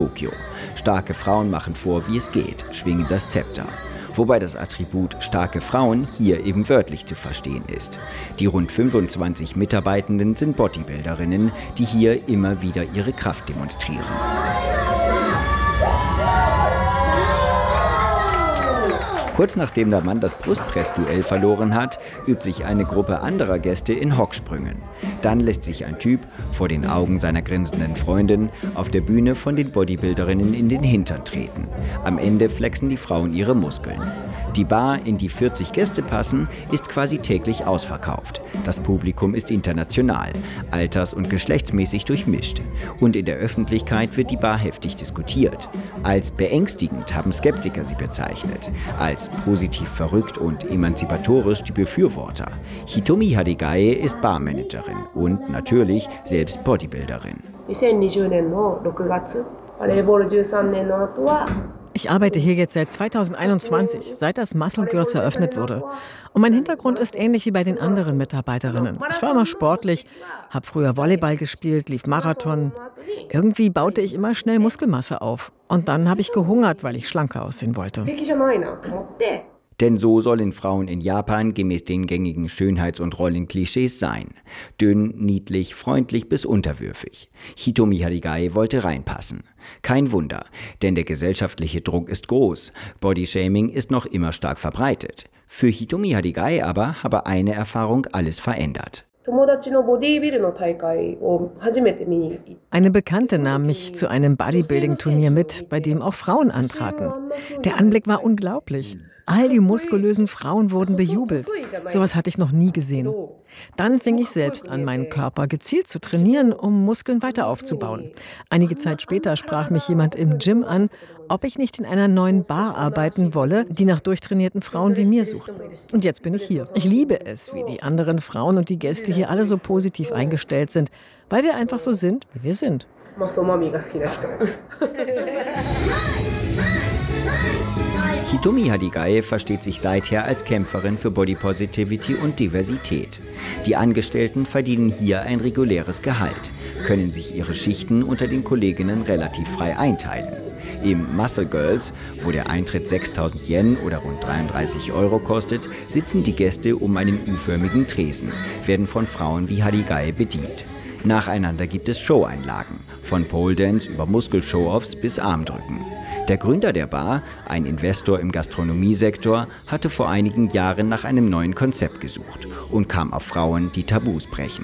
Tokio. Starke Frauen machen vor, wie es geht, schwingen das Zepter. Wobei das Attribut starke Frauen hier eben wörtlich zu verstehen ist. Die rund 25 Mitarbeitenden sind Bodybuilderinnen, die hier immer wieder ihre Kraft demonstrieren. Kurz nachdem der Mann das Brustpressduell verloren hat, übt sich eine Gruppe anderer Gäste in Hocksprüngen. Dann lässt sich ein Typ vor den Augen seiner grinsenden Freundin auf der Bühne von den Bodybuilderinnen in den Hintern treten. Am Ende flexen die Frauen ihre Muskeln. Die Bar, in die 40 Gäste passen, ist quasi täglich ausverkauft. Das Publikum ist international, alters- und geschlechtsmäßig durchmischt. Und in der Öffentlichkeit wird die Bar heftig diskutiert. Als beängstigend haben Skeptiker sie bezeichnet, als positiv verrückt und emanzipatorisch die Befürworter. Hitomi Harigae ist Barmanagerin und natürlich selbst Bodybuilderin. Ich arbeite hier jetzt seit 2021, seit das Muscle Girls eröffnet wurde. Und mein Hintergrund ist ähnlich wie bei den anderen Mitarbeiterinnen. Ich war immer sportlich, habe früher Volleyball gespielt, lief Marathon. Irgendwie baute ich immer schnell Muskelmasse auf. Und dann habe ich gehungert, weil ich schlanker aussehen wollte. Denn so sollen Frauen in Japan gemäß den gängigen Schönheits- und Rollenklischees sein. Dünn, niedlich, freundlich bis unterwürfig. Hitomi Harigae wollte reinpassen. Kein Wunder, denn der gesellschaftliche Druck ist groß. Bodyshaming ist noch immer stark verbreitet. Für Hitomi Harigae aber habe eine Erfahrung alles verändert. Eine Bekannte nahm mich zu einem Bodybuilding-Turnier mit, bei dem auch Frauen antraten. Der Anblick war unglaublich. All die muskulösen Frauen wurden bejubelt. Sowas hatte ich noch nie gesehen. Dann fing ich selbst an, meinen Körper gezielt zu trainieren, um Muskeln weiter aufzubauen. Einige Zeit später sprach mich jemand im Gym an, ob ich nicht in einer neuen Bar arbeiten wolle, die nach durchtrainierten Frauen wie mir sucht. Und jetzt bin ich hier. Ich liebe es, wie die anderen Frauen und die Gäste hier alle so positiv eingestellt sind, weil wir einfach so sind, wie wir sind. Hitomi Harigae versteht sich seither als Kämpferin für Body Positivity und Diversität. Die Angestellten verdienen hier ein reguläres Gehalt, können sich ihre Schichten unter den Kolleginnen relativ frei einteilen. Im Muscle Girls, wo der Eintritt 6.000 Yen oder rund 33 € kostet, sitzen die Gäste um einen U-förmigen Tresen, werden von Frauen wie Harigae bedient. Nacheinander gibt es Showeinlagen, von Pole Dance über Muskel-Show-Offs bis Armdrücken. Der Gründer der Bar, ein Investor im Gastronomiesektor, hatte vor einigen Jahren nach einem neuen Konzept gesucht und kam auf Frauen, die Tabus brechen.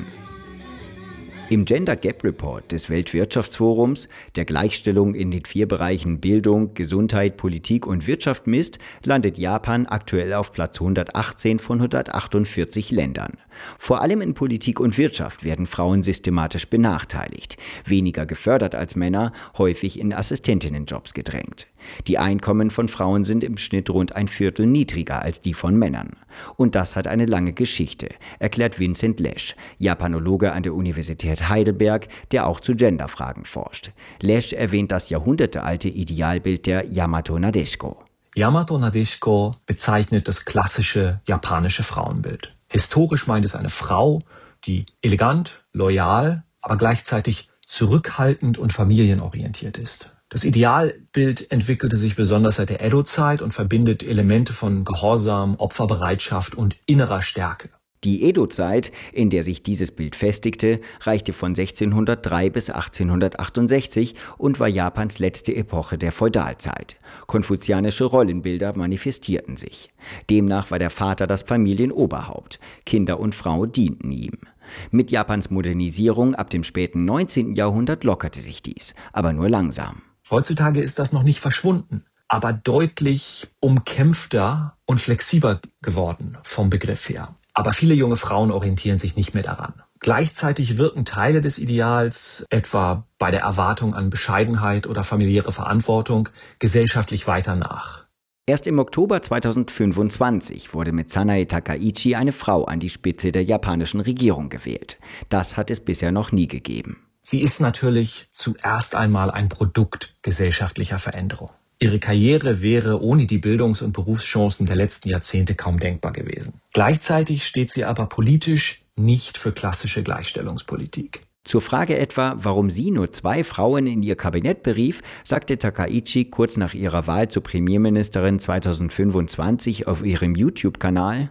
Im Gender Gap Report des Weltwirtschaftsforums, der Gleichstellung in den 4 Bereichen Bildung, Gesundheit, Politik und Wirtschaft misst, landet Japan aktuell auf Platz 118 von 148 Ländern. Vor allem in Politik und Wirtschaft werden Frauen systematisch benachteiligt, weniger gefördert als Männer, häufig in Assistentinnenjobs gedrängt. Die Einkommen von Frauen sind im Schnitt rund ein Viertel niedriger als die von Männern. Und das hat eine lange Geschichte, erklärt Vincent Lesch, Japanologe an der Universität Heidelberg, der auch zu Genderfragen forscht. Lesch erwähnt das jahrhundertealte Idealbild der Yamato Nadeshiko. Yamato Nadeshiko bezeichnet das klassische japanische Frauenbild. Historisch meint es eine Frau, die elegant, loyal, aber gleichzeitig zurückhaltend und familienorientiert ist. Das Idealbild entwickelte sich besonders seit der Edo-Zeit und verbindet Elemente von Gehorsam, Opferbereitschaft und innerer Stärke. Die Edo-Zeit, in der sich dieses Bild festigte, reichte von 1603 bis 1868 und war Japans letzte Epoche der Feudalzeit. Konfuzianische Rollenbilder manifestierten sich. Demnach war der Vater das Familienoberhaupt. Kinder und Frau dienten ihm. Mit Japans Modernisierung ab dem späten 19. Jahrhundert lockerte sich dies, aber nur langsam. Heutzutage ist das noch nicht verschwunden, aber deutlich umkämpfter und flexibler geworden vom Begriff her. Aber viele junge Frauen orientieren sich nicht mehr daran. Gleichzeitig wirken Teile des Ideals, etwa bei der Erwartung an Bescheidenheit oder familiäre Verantwortung, gesellschaftlich weiter nach. Erst im Oktober 2025 wurde mit Sanae Takaichi eine Frau an die Spitze der japanischen Regierung gewählt. Das hat es bisher noch nie gegeben. Sie ist natürlich zuerst einmal ein Produkt gesellschaftlicher Veränderung. Ihre Karriere wäre ohne die Bildungs- und Berufschancen der letzten Jahrzehnte kaum denkbar gewesen. Gleichzeitig steht sie aber politisch nicht für klassische Gleichstellungspolitik. Zur Frage etwa, warum sie nur 2 Frauen in ihr Kabinett berief, sagte Takaichi kurz nach ihrer Wahl zur Premierministerin 2025 auf ihrem YouTube-Kanal: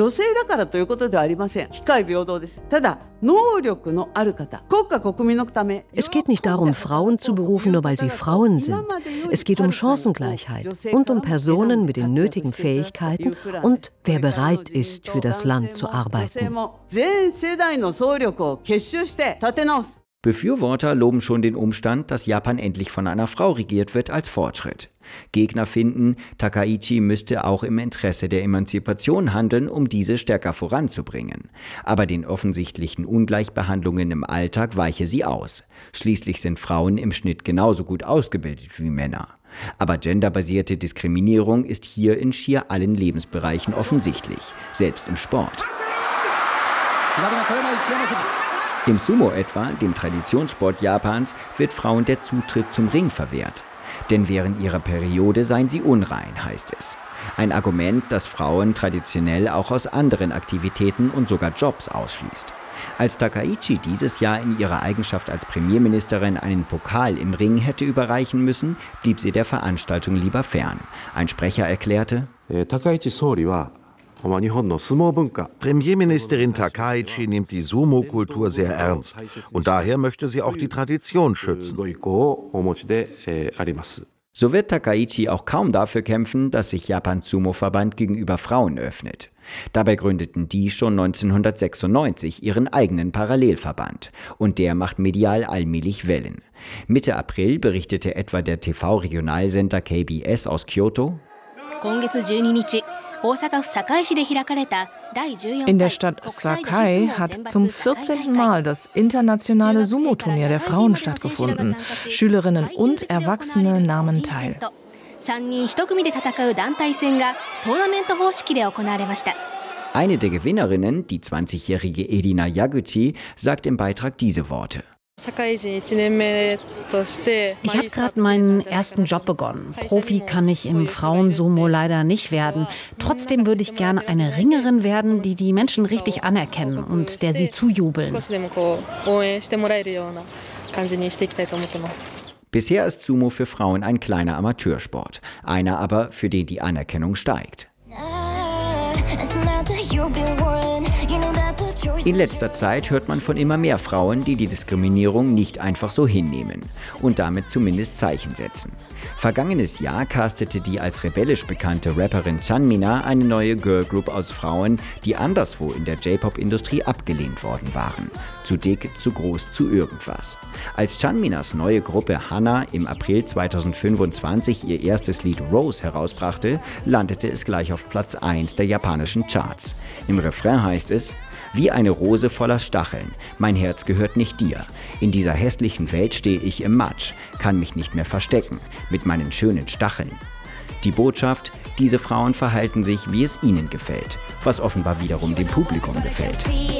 Es geht nicht darum, Frauen zu berufen, nur weil sie Frauen sind. Es geht um Chancengleichheit und um Personen mit den nötigen Fähigkeiten und wer bereit ist, für das Land zu arbeiten. Befürworter loben schon den Umstand, dass Japan endlich von einer Frau regiert wird, als Fortschritt. Gegner finden, Takaichi müsste auch im Interesse der Emanzipation handeln, um diese stärker voranzubringen. Aber den offensichtlichen Ungleichbehandlungen im Alltag weiche sie aus. Schließlich sind Frauen im Schnitt genauso gut ausgebildet wie Männer. Aber genderbasierte Diskriminierung ist hier in schier allen Lebensbereichen offensichtlich, selbst im Sport. Im Sumo etwa, dem Traditionssport Japans, wird Frauen der Zutritt zum Ring verwehrt. Denn während ihrer Periode seien sie unrein, heißt es. Ein Argument, das Frauen traditionell auch aus anderen Aktivitäten und sogar Jobs ausschließt. Als Takaichi dieses Jahr in ihrer Eigenschaft als Premierministerin einen Pokal im Ring hätte überreichen müssen, blieb sie der Veranstaltung lieber fern. Ein Sprecher erklärte: Premierministerin Takaichi nimmt die Sumo-Kultur sehr ernst und daher möchte sie auch die Tradition schützen. So wird Takaichi auch kaum dafür kämpfen, dass sich Japans Sumo-Verband gegenüber Frauen öffnet. Dabei gründeten die schon 1996 ihren eigenen Parallelverband und der macht medial allmählich Wellen. Mitte April berichtete etwa der TV-Regionalsender KBS aus Kyoto: In der Stadt Sakai hat zum 14. Mal das internationale Sumo-Turnier der Frauen stattgefunden. Schülerinnen und Erwachsene nahmen teil. Eine der Gewinnerinnen, die 20-jährige Erina Yaguchi, sagt im Beitrag diese Worte: Ich habe gerade meinen ersten Job begonnen. Profi kann ich im Frauensumo leider nicht werden. Trotzdem würde ich gerne eine Ringerin werden, die die Menschen richtig anerkennen und der sie zujubeln. Bisher ist Sumo für Frauen ein kleiner Amateursport, einer aber, für den die Anerkennung steigt. In letzter Zeit hört man von immer mehr Frauen, die die Diskriminierung nicht einfach so hinnehmen und damit zumindest Zeichen setzen. Vergangenes Jahr castete die als rebellisch bekannte Rapperin Chanmina eine neue Girlgroup aus Frauen, die anderswo in der J-Pop-Industrie abgelehnt worden waren. Zu dick, zu groß, zu irgendwas. Als Chanminas neue Gruppe Hana im April 2025 ihr erstes Lied Rose herausbrachte, landete es gleich auf Platz 1 der japanischen Charts. Im Refrain heißt es: Wie eine Rose voller Stacheln, mein Herz gehört nicht dir. In dieser hässlichen Welt stehe ich im Matsch, kann mich nicht mehr verstecken, mit meinen schönen Stacheln. Die Botschaft: Diese Frauen verhalten sich, wie es ihnen gefällt, was offenbar wiederum dem Publikum gefällt.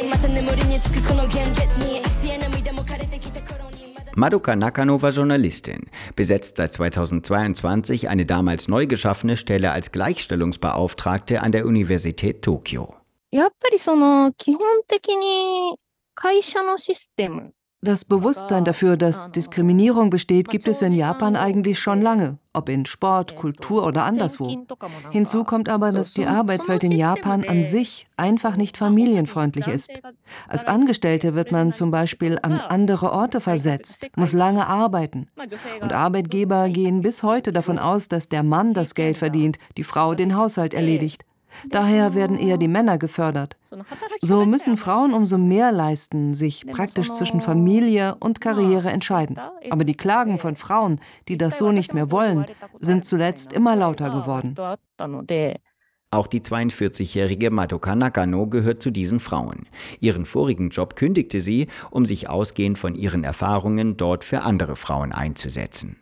Madoka Nakano war Journalistin, besetzt seit 2022 eine damals neu geschaffene Stelle als Gleichstellungsbeauftragte an der Universität Tokio. Das Bewusstsein dafür, dass Diskriminierung besteht, gibt es in Japan eigentlich schon lange, ob in Sport, Kultur oder anderswo. Hinzu kommt aber, dass die Arbeitswelt in Japan an sich einfach nicht familienfreundlich ist. Als Angestellte wird man zum Beispiel an andere Orte versetzt, muss lange arbeiten. Und Arbeitgeber gehen bis heute davon aus, dass der Mann das Geld verdient, die Frau den Haushalt erledigt. Daher werden eher die Männer gefördert. So müssen Frauen umso mehr leisten, sich praktisch zwischen Familie und Karriere entscheiden. Aber die Klagen von Frauen, die das so nicht mehr wollen, sind zuletzt immer lauter geworden. Auch die 42-jährige Madoka Nakano gehört zu diesen Frauen. Ihren vorigen Job kündigte sie, um sich ausgehend von ihren Erfahrungen dort für andere Frauen einzusetzen.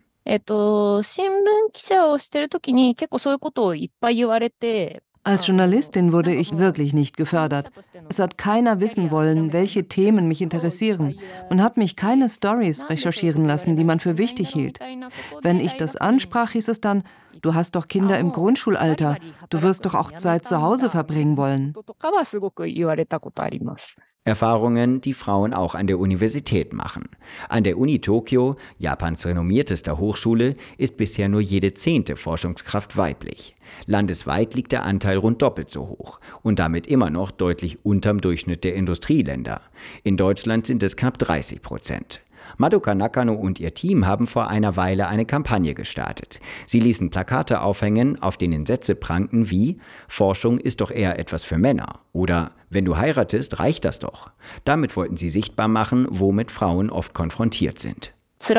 Als Journalistin wurde ich wirklich nicht gefördert. Es hat keiner wissen wollen, welche Themen mich interessieren. Man hat mich keine Storys recherchieren lassen, die man für wichtig hielt. Wenn ich das ansprach, hieß es dann: Du hast doch Kinder im Grundschulalter, du wirst doch auch Zeit zu Hause verbringen wollen. Erfahrungen, die Frauen auch an der Universität machen. An der Uni Tokio, Japans renommiertester Hochschule, ist bisher nur jede 10. Forschungskraft weiblich. Landesweit liegt der Anteil rund doppelt so hoch und damit immer noch deutlich unterm Durchschnitt der Industrieländer. In Deutschland sind es knapp 30%. Madoka Nakano und ihr Team haben vor einer Weile eine Kampagne gestartet. Sie ließen Plakate aufhängen, auf denen Sätze prangten wie „Forschung ist doch eher etwas für Männer" oder „Wenn du heiratest, reicht das doch". Damit wollten sie sichtbar machen, womit Frauen oft konfrontiert sind.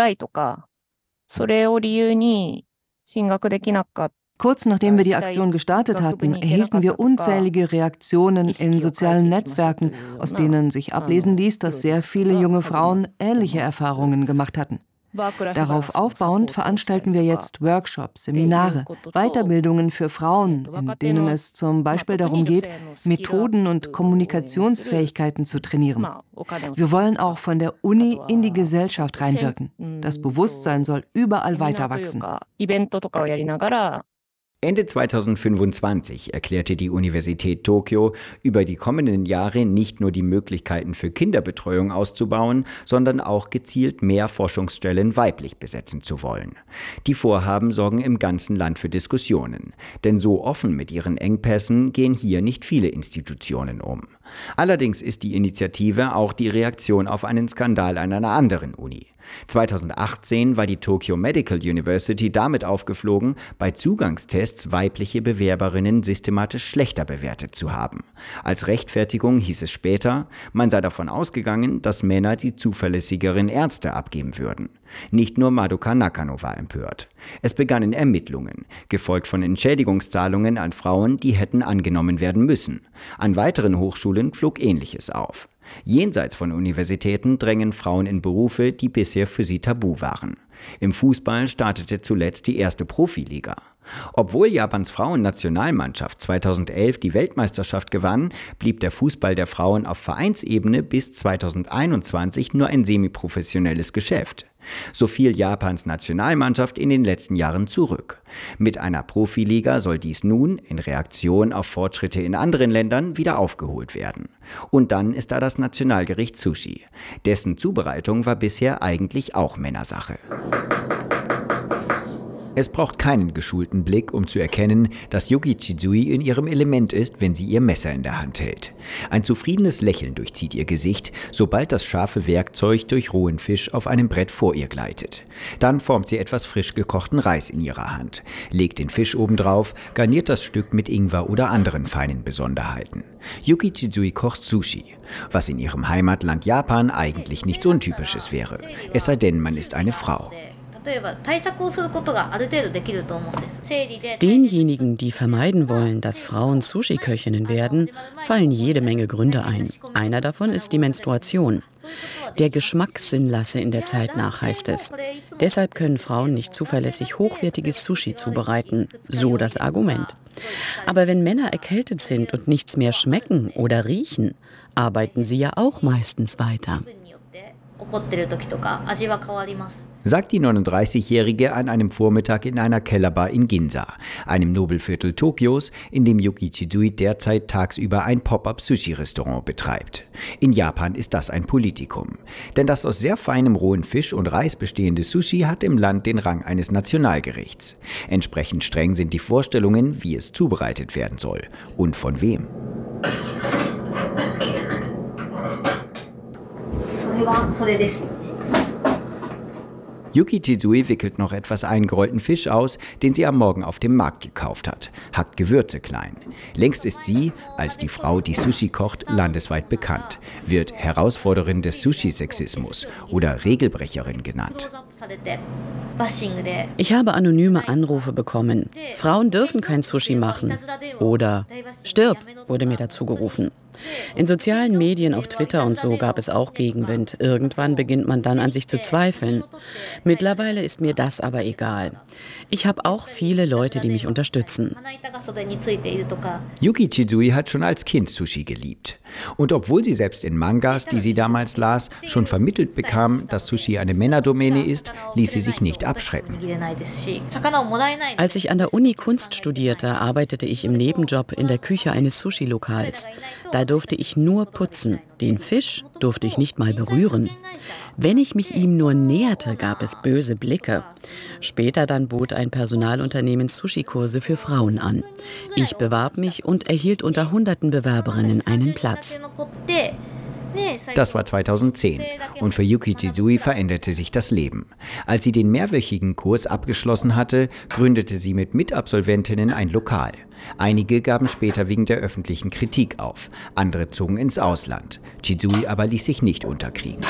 Kurz nachdem wir die Aktion gestartet hatten, erhielten wir unzählige Reaktionen in sozialen Netzwerken, aus denen sich ablesen ließ, dass sehr viele junge Frauen ähnliche Erfahrungen gemacht hatten. Darauf aufbauend veranstalten wir jetzt Workshops, Seminare, Weiterbildungen für Frauen, in denen es zum Beispiel darum geht, Methoden und Kommunikationsfähigkeiten zu trainieren. Wir wollen auch von der Uni in die Gesellschaft reinwirken. Das Bewusstsein soll überall weiter wachsen. Ende 2025 erklärte die Universität Tokio, über die kommenden Jahre nicht nur die Möglichkeiten für Kinderbetreuung auszubauen, sondern auch gezielt mehr Forschungsstellen weiblich besetzen zu wollen. Die Vorhaben sorgen im ganzen Land für Diskussionen, denn so offen mit ihren Engpässen gehen hier nicht viele Institutionen um. Allerdings ist die Initiative auch die Reaktion auf einen Skandal an einer anderen Uni. 2018 war die Tokyo Medical University damit aufgeflogen, bei Zugangstests weibliche Bewerberinnen systematisch schlechter bewertet zu haben. Als Rechtfertigung hieß es später, man sei davon ausgegangen, dass Männer die zuverlässigeren Ärzte abgeben würden. Nicht nur Madoka Nakano war empört. Es begannen Ermittlungen, gefolgt von Entschädigungszahlungen an Frauen, die hätten angenommen werden müssen. An weiteren Hochschulen flog Ähnliches auf. Jenseits von Universitäten drängen Frauen in Berufe, die bisher für sie tabu waren. Im Fußball startete zuletzt die erste Profiliga. Obwohl Japans Frauennationalmannschaft 2011 die Weltmeisterschaft gewann, blieb der Fußball der Frauen auf Vereinsebene bis 2021 nur ein semiprofessionelles Geschäft. So fiel Japans Nationalmannschaft in den letzten Jahren zurück. Mit einer Profiliga soll dies nun, in Reaktion auf Fortschritte in anderen Ländern, wieder aufgeholt werden. Und dann ist da das Nationalgericht Sushi. Dessen Zubereitung war bisher eigentlich auch Männersache. Es braucht keinen geschulten Blick, um zu erkennen, dass Yuki Chizui in ihrem Element ist, wenn sie ihr Messer in der Hand hält. Ein zufriedenes Lächeln durchzieht ihr Gesicht, sobald das scharfe Werkzeug durch rohen Fisch auf einem Brett vor ihr gleitet. Dann formt sie etwas frisch gekochten Reis in ihrer Hand, legt den Fisch obendrauf, garniert das Stück mit Ingwer oder anderen feinen Besonderheiten. Yuki Chizui kocht Sushi, was in ihrem Heimatland Japan eigentlich nichts Untypisches wäre, es sei denn, man ist eine Frau. Denjenigen, die vermeiden wollen, dass Frauen Sushi-Köchinnen werden, fallen jede Menge Gründe ein. Einer davon ist die Menstruation. Der Geschmackssinn lasse in der Zeit nach, heißt es. Deshalb können Frauen nicht zuverlässig hochwertiges Sushi zubereiten, so das Argument. Aber wenn Männer erkältet sind und nichts mehr schmecken oder riechen, arbeiten sie ja auch meistens weiter. Sagt die 39-Jährige an einem Vormittag in einer Kellerbar in Ginza, einem Nobelviertel Tokios, in dem Yuki Chizui derzeit tagsüber ein Pop-up-Sushi-Restaurant betreibt. In Japan ist das ein Politikum. Denn das aus sehr feinem rohen Fisch und Reis bestehende Sushi hat im Land den Rang eines Nationalgerichts. Entsprechend streng sind die Vorstellungen, wie es zubereitet werden soll und von wem. Yuki Chizui wickelt noch etwas eingerollten Fisch aus, den sie am Morgen auf dem Markt gekauft hat, hackt Gewürze klein. Längst ist sie, als die Frau, die Sushi kocht, landesweit bekannt, wird Herausforderin des Sushi-Sexismus oder Regelbrecherin genannt. Ich habe anonyme Anrufe bekommen. Frauen dürfen kein Sushi machen. Oder stirb, wurde mir dazu gerufen. In sozialen Medien, auf Twitter und so gab es auch Gegenwind. Irgendwann beginnt man dann an sich zu zweifeln. Mittlerweile ist mir das aber egal. Ich habe auch viele Leute, die mich unterstützen. Yuki Chizui hat schon als Kind Sushi geliebt. Und obwohl sie selbst in Mangas, die sie damals las, schon vermittelt bekam, dass Sushi eine Männerdomäne ist, ließ sie sich nicht abschrecken. Als ich an der Uni Kunst studierte, arbeitete ich im Nebenjob in der Küche eines Sushi-Lokals. Da durfte ich nur putzen. Den Fisch durfte ich nicht mal berühren. Wenn ich mich ihm nur näherte, gab es böse Blicke. Später dann bot ein Personalunternehmen Sushi-Kurse für Frauen an. Ich bewarb mich und erhielt unter hunderten Bewerberinnen einen Platz. Das war 2010 und für Yuki Chizui veränderte sich das Leben. Als sie den mehrwöchigen Kurs abgeschlossen hatte, gründete sie mit Mitabsolventinnen ein Lokal. Einige gaben später wegen der öffentlichen Kritik auf, andere zogen ins Ausland. Chizui aber ließ sich nicht unterkriegen.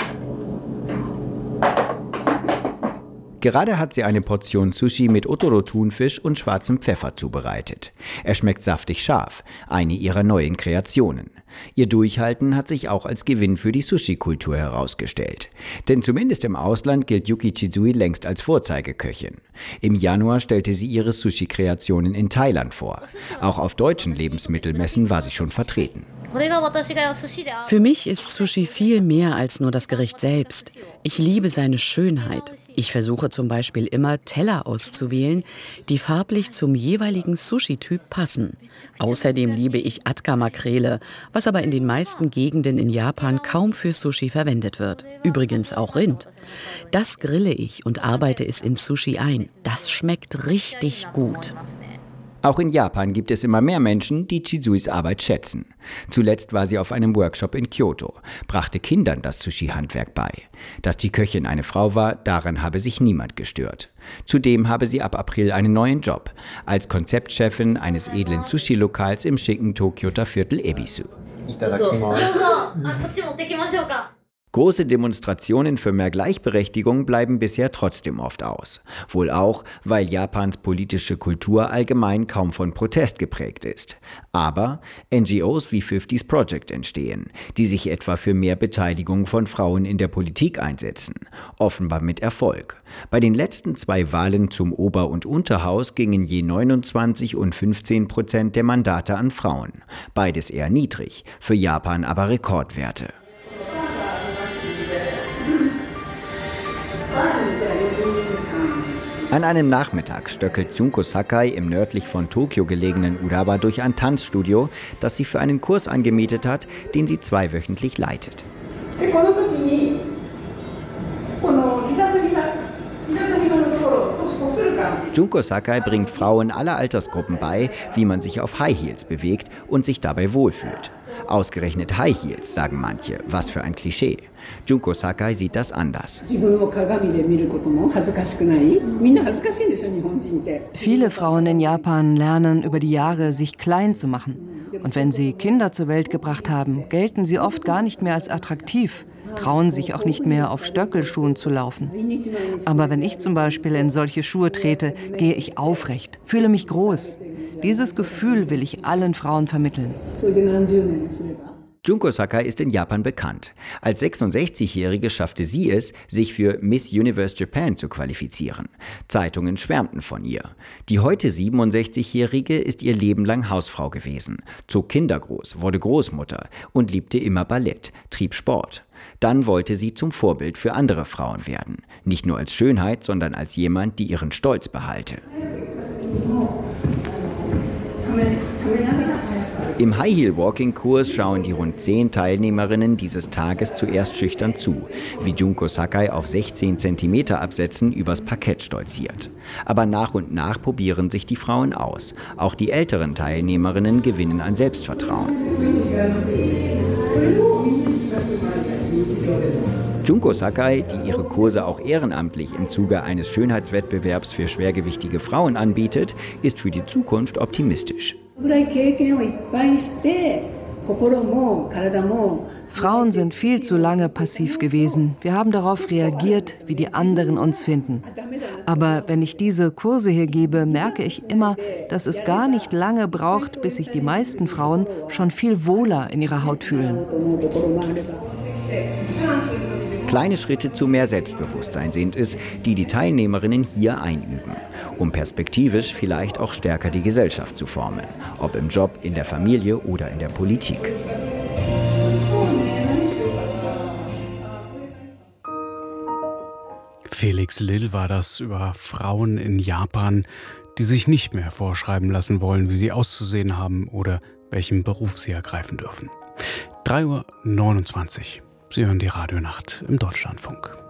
Gerade hat sie eine Portion Sushi mit Otoro-Thunfisch und schwarzem Pfeffer zubereitet. Er schmeckt saftig scharf, eine ihrer neuen Kreationen. Ihr Durchhalten hat sich auch als Gewinn für die Sushi-Kultur herausgestellt. Denn zumindest im Ausland gilt Yuki Chizui längst als Vorzeigeköchin. Im Januar stellte sie ihre Sushi-Kreationen in Thailand vor. Auch auf deutschen Lebensmittelmessen war sie schon vertreten. Für mich ist Sushi viel mehr als nur das Gericht selbst. Ich liebe seine Schönheit. Ich versuche zum Beispiel immer, Teller auszuwählen, die farblich zum jeweiligen Sushi-Typ passen. Außerdem liebe ich Atka-Makrele, was aber in den meisten Gegenden in Japan kaum für Sushi verwendet wird. Übrigens auch Rind. Das grille ich und arbeite es in Sushi ein. Das schmeckt richtig gut. Auch in Japan gibt es immer mehr Menschen, die Chizuis Arbeit schätzen. Zuletzt war sie auf einem Workshop in Kyoto, brachte Kindern das Sushi-Handwerk bei. Dass die Köchin eine Frau war, daran habe sich niemand gestört. Zudem habe sie ab April einen neuen Job, als Konzeptchefin eines edlen Sushi-Lokals im schicken Tokioter Viertel Ebisu. Große Demonstrationen für mehr Gleichberechtigung bleiben bisher trotzdem oft aus. Wohl auch, weil Japans politische Kultur allgemein kaum von Protest geprägt ist. Aber NGOs wie 50's Project entstehen, die sich etwa für mehr Beteiligung von Frauen in der Politik einsetzen. Offenbar mit Erfolg. Bei den letzten 2 Wahlen zum Ober- und Unterhaus gingen je 29% und 15% der Mandate an Frauen. Beides eher niedrig, für Japan aber Rekordwerte. An einem Nachmittag stöckelt Junko Sakai im nördlich von Tokio gelegenen Uraba durch ein Tanzstudio, das sie für einen Kurs angemietet hat, den sie 2-wöchentlich leitet. Junko Sakai bringt Frauen aller Altersgruppen bei, wie man sich auf High Heels bewegt und sich dabei wohlfühlt. Ausgerechnet High Heels, sagen manche, was für ein Klischee. Junko Sakai sieht das anders. Viele Frauen in Japan lernen über die Jahre, sich klein zu machen. Und wenn sie Kinder zur Welt gebracht haben, gelten sie oft gar nicht mehr als attraktiv, trauen sich auch nicht mehr auf Stöckelschuhen zu laufen. Aber wenn ich zum Beispiel in solche Schuhe trete, gehe ich aufrecht, fühle mich groß. Dieses Gefühl will ich allen Frauen vermitteln. Junko Sakai ist in Japan bekannt. Als 66-Jährige schaffte sie es, sich für Miss Universe Japan zu qualifizieren. Zeitungen schwärmten von ihr. Die heute 67-Jährige ist ihr Leben lang Hausfrau gewesen, zog Kinder groß, wurde Großmutter und liebte immer Ballett, trieb Sport. Dann wollte sie zum Vorbild für andere Frauen werden. Nicht nur als Schönheit, sondern als jemand, die ihren Stolz behalte. Im High-Heel-Walking-Kurs schauen die rund 10 Teilnehmerinnen dieses Tages zuerst schüchtern zu, wie Junko Sakai auf 16 cm Absätzen übers Parkett stolziert. Aber nach und nach probieren sich die Frauen aus. Auch die älteren Teilnehmerinnen gewinnen an Selbstvertrauen. Junko Sakai, die ihre Kurse auch ehrenamtlich im Zuge eines Schönheitswettbewerbs für schwergewichtige Frauen anbietet, ist für die Zukunft optimistisch. Frauen sind viel zu lange passiv gewesen. Wir haben darauf reagiert, wie die anderen uns finden. Aber wenn ich diese Kurse hier gebe, merke ich immer, dass es gar nicht lange braucht, bis sich die meisten Frauen schon viel wohler in ihrer Haut fühlen. Kleine Schritte zu mehr Selbstbewusstsein sind es, die die Teilnehmerinnen hier einüben, um perspektivisch vielleicht auch stärker die Gesellschaft zu formen, ob im Job, in der Familie oder in der Politik. Felix Lill war das über Frauen in Japan, die sich nicht mehr vorschreiben lassen wollen, wie sie auszusehen haben oder welchen Beruf sie ergreifen dürfen. 3:29 Uhr. Sie hören die Radionacht im Deutschlandfunk.